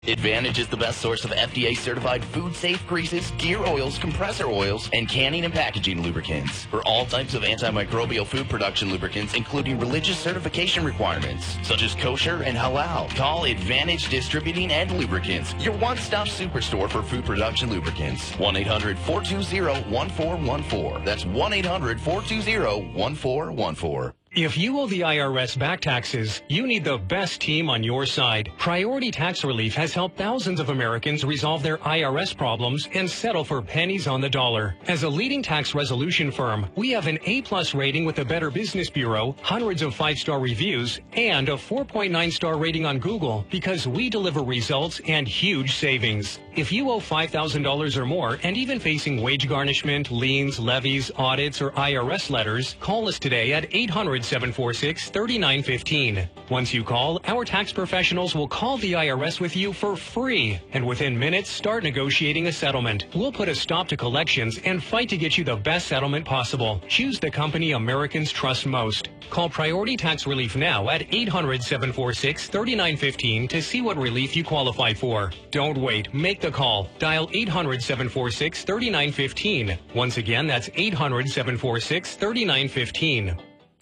Advantage is the best source of FDA-certified food-safe greases, gear oils, compressor oils, and canning and packaging lubricants. For all types of antimicrobial food production lubricants, including religious certification requirements, such as kosher and halal, call Advantage Distributing and Lubricants, your one-stop superstore for food production lubricants. 1-800-420-1414. That's 1-800-420-1414. If you owe the IRS back taxes, you need the best team on your side. Priority Tax Relief has helped thousands of Americans resolve their IRS problems and settle for pennies on the dollar. As a leading tax resolution firm, we have an A-plus rating with the Better Business Bureau, hundreds of 5-star reviews, and a 4.9-star rating on Google because we deliver results and huge savings. If you owe $5,000 or more and even facing wage garnishment, liens, levies, audits, or IRS letters, call us today at 800-746-3915. Once you call, our tax professionals will call the IRS with you for free, and within minutes, start negotiating a settlement. We'll put a stop to collections and fight to get you the best settlement possible. Choose the company Americans trust most. Call Priority Tax Relief now at 800-746-3915 to see what relief you qualify for. Don't wait. Make the call. Dial 800-746-3915. Once again, that's 800-746-3915.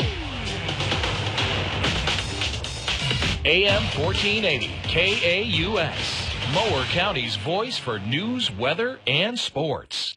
AM 1480, KAUS, Mower County's voice for news, weather, and sports.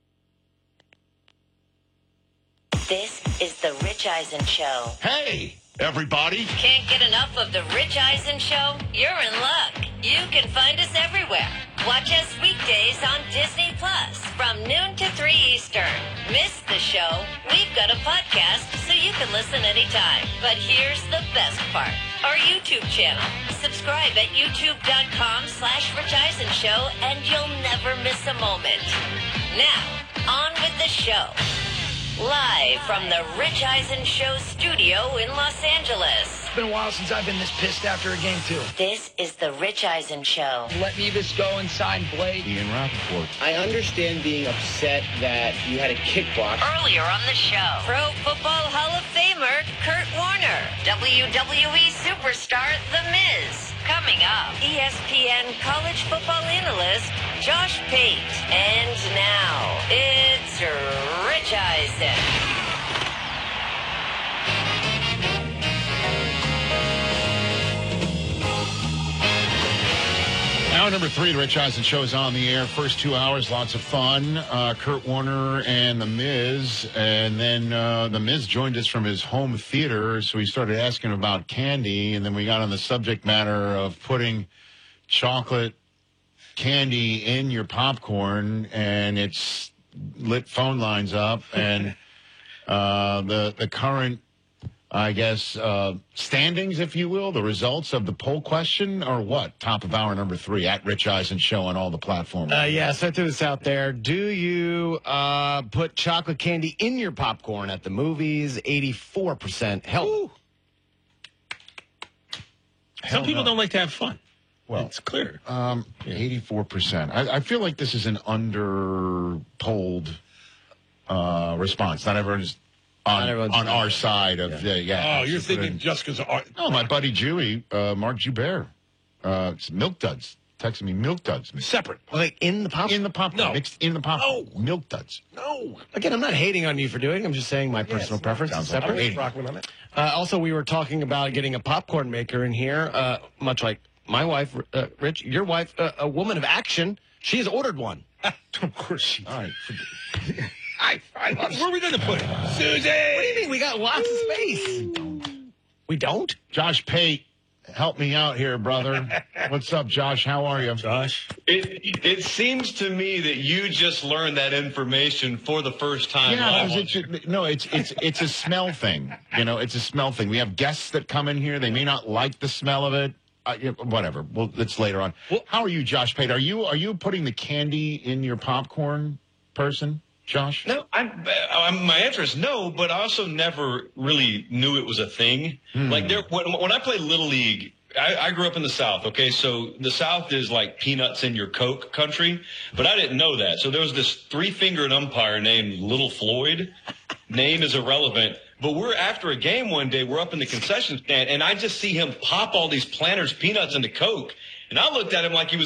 This is the Rich Eisen Show. Hey, everybody. Can't get enough of the Rich Eisen Show? You're in luck. You can find us everywhere. Watch us weekdays on Disney Plus from noon to 3 Eastern. Miss the show? We've got a podcast so you can listen anytime. But here's the best part. Our YouTube channel. Subscribe at youtube.com/Rich Eisen Show and you'll never miss a moment. Now, on with the show. Live from the Rich Eisen Show studio in Los Angeles. It's been a while since I've been this pissed after a game, too. This is the Rich Eisen Show. Let Mevis go and sign Blake. Ian Rappaport. I understand being upset that you had a kickbox. Earlier on the show, Pro Football Hall of Famer Kurt Warner, WWE superstar The Miz. Coming up, ESPN college football analyst Josh Pate. And now, it's Rich Eisen. Hour number 3, the Rich Eisen Show is on the air. First 2 hours, lots of fun. Kurt Warner and The Miz. And then The Miz joined us from his home theater, so he started asking about candy. And then we got on the subject matter of putting chocolate candy in your popcorn, and it's lit phone lines up. And the current, I guess, standings, if you will, the results of the poll question, or what? Top of hour number 3 at Rich Eisen Show on all the platforms. Yeah, so I threw this out there. Do you put chocolate candy in your popcorn at the movies? 84%. Hell. Some people don't like to have fun. Well, it's clear. 84%. I feel like this is an under-polled response. Not everyone's on our side of the, Oh, you're thinking Jessica's... No, my buddy Jewy, Mark Joubert, it's Milk Duds. Texted me Milk Duds. Separate. Like in the popcorn? In the popcorn. No. Mixed in the popcorn. No. Milk Duds. No. Again, I'm not hating on you for doing it. I'm just saying my personal preference is separate. Also, we were talking about getting a popcorn maker in here, much like my wife, Rich, your wife, a woman of action. She has ordered one. Of course she did. All right. Where are we going to put it? Susie! What do you mean? We got lots of space. We don't? Josh Pate, help me out here, brother. What's up, Josh? How are you? Josh? It seems to me that you just learned that information for the first time. Yeah, it's a smell thing. You know, it's a smell thing. We have guests that come in here. They may not like the smell of it. Whatever. Well, it's later on. Well, how are you, Josh Pate? Are you putting the candy in your popcorn person, Josh? No, my answer is no, but I also never really knew it was a thing. Like when I played Little League, I grew up in the South, okay? So the South is like peanuts in your Coke country, but I didn't know that. So there was this three-fingered umpire named Little Floyd. Name is irrelevant. But we're after a game one day, we're up in the concession stand, and I just see him pop all these Planters peanuts into Coke. And I looked at him like he was